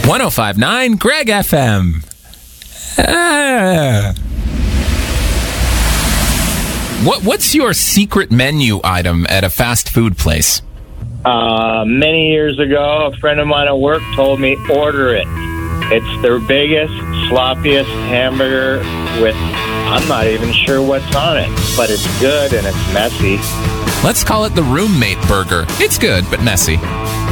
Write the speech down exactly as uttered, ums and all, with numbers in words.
one oh five point nine Greg F M. Ah. What What's your secret menu item at a fast food place? Uh, many years ago, a friend of mine at work told me, order it. It's their biggest, sloppiest hamburger with, I'm not even sure what's on it, but it's good and it's messy. Let's call it the roommate burger. It's good, but messy.